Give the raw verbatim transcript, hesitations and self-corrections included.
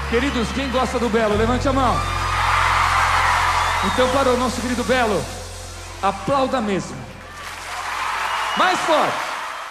Queridos, quem gosta do Belo, levante a mão. Então, para o nosso querido Belo, aplauda mesmo. Mais forte.